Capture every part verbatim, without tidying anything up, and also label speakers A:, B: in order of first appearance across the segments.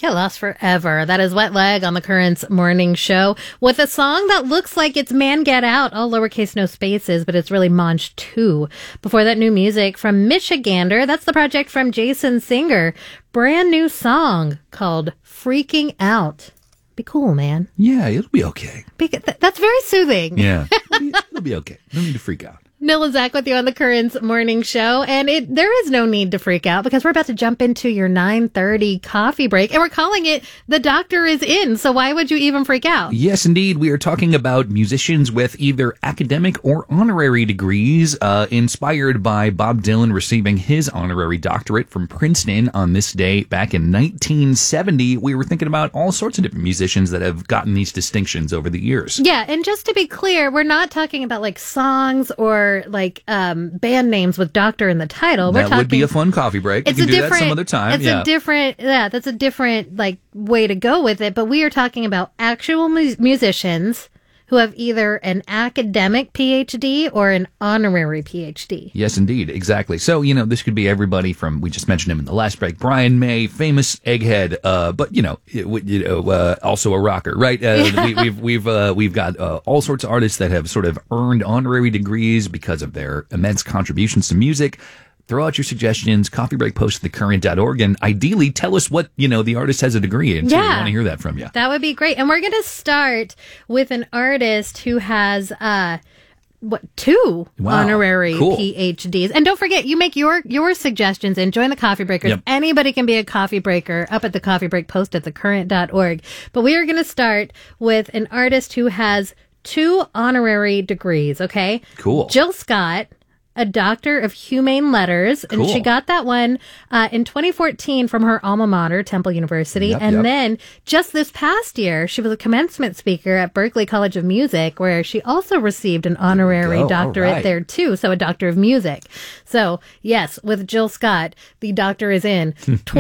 A: get lost forever. That is Wet Leg on the Currents Morning Show with a song that looks like it's Man Get Out, all lowercase, no spaces, but it's really Monge two. Before that, new music from Michigander. That's the project from Jason Singer. Brand new song called Freaking Out. Be cool, man.
B: Yeah, it'll be okay.
A: Be, th- that's very soothing.
B: Yeah, it'll be, it'll be okay. No need to freak out.
A: Nil and Zach with you on the Currents Morning Show, and it there is no need to freak out because we're about to jump into your nine thirty coffee break, and we're calling it The Doctor Is In, so why would you even freak out?
B: Yes, indeed. We are talking about musicians with either academic or honorary degrees, uh, inspired by Bob Dylan receiving his honorary doctorate from Princeton on this day back in nineteen seventy. We were thinking about all sorts of different musicians that have gotten these distinctions over the years.
A: Yeah, and just to be clear, we're not talking about like songs or like um, band names with Doctor in the title. We're
B: that
A: talking,
B: would be a fun coffee break.
A: It's
B: we can
A: a
B: do
A: different,
B: that some other time.
A: It's
B: yeah.
A: a different, yeah, that's a different like way to go with it. But we are talking about actual mu- musicians who have either an academic P H D or an honorary P H D.
B: Yes, indeed. Exactly. So, you know, this could be everybody from, we just mentioned him in the last break, Brian May, famous egghead, uh, but, you know, it, you know uh, also a rocker, right? Uh, we, we've we've uh, we've got uh, all sorts of artists that have sort of earned honorary degrees because of their immense contributions to music. Throw out your suggestions, coffee break post at the current dot org, and ideally tell us what, you know, the artist has a degree in. So
A: yeah.
B: we want to hear that from you.
A: That would be great. And we're going to start with an artist who has, uh, what, two
B: wow.
A: honorary
B: cool.
A: P H Ds. And don't forget, you make your, your suggestions and join the Coffee Breakers.
B: Yep.
A: Anybody can be a coffee breaker up at the coffee break post at the current dot org. But we are going to start with an artist who has two honorary degrees, okay?
B: Cool.
A: Jill Scott, a doctor of humane letters, and
B: cool.
A: she got that one uh, in twenty fourteen from her alma mater, Temple University.
B: Yep,
A: and
B: yep.
A: then just this past year, she was a commencement speaker at Berklee College of Music, where she also received an honorary
B: go.
A: doctorate
B: right.
A: there too. So a doctor of music. So yes, with Jill Scott, the doctor is in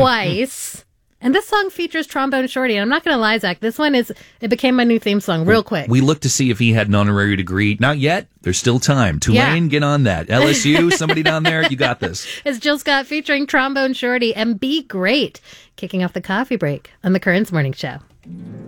A: twice. And this song features Trombone Shorty. And I'm not going to lie, Zach, this one is, it became my new theme song real quick.
B: We looked to see if he had an honorary degree. Not yet. There's still time. Tulane,
A: Yeah.
B: get on that. L S U, somebody down there, you got this.
A: It's Jill Scott featuring Trombone Shorty and Be Great, kicking off the coffee break on the Currents Morning Show.